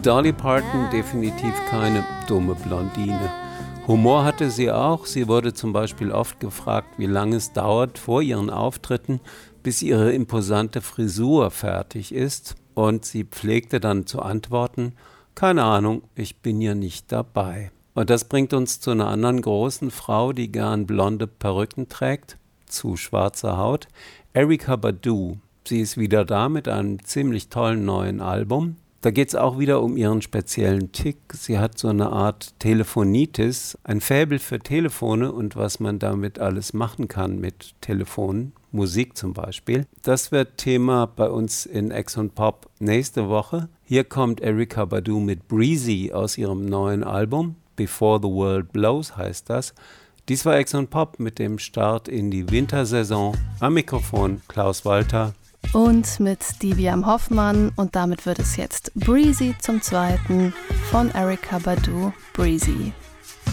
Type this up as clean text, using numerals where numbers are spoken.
Dolly Parton definitiv keine dumme Blondine. Humor hatte sie auch. Sie wurde zum Beispiel oft gefragt, wie lange es dauert vor ihren Auftritten, bis ihre imposante Frisur fertig ist. Und sie pflegte dann zu antworten, keine Ahnung, ich bin ja nicht dabei. Und das bringt uns zu einer anderen großen Frau, die gern blonde Perücken trägt, zu schwarzer Haut, Erykah Badu. Sie ist wieder da mit einem ziemlich tollen neuen Album. Da geht es auch wieder um ihren speziellen Tick. Sie hat so eine Art Telefonitis, ein Faible für Telefone und was man damit alles machen kann mit Telefonen, Musik zum Beispiel. Das wird Thema bei uns in Ex on Pop nächste Woche. Hier kommt Erykah Badu mit Breezy aus ihrem neuen Album. Before the World Blows heißt das. Dies war Ex on Pop mit dem Start in die Wintersaison. Am Mikrofon Klaus Walter. Und mit Diviam Hoffmann, und damit wird es jetzt Breezy zum zweiten von Erykah Badu, Breezy.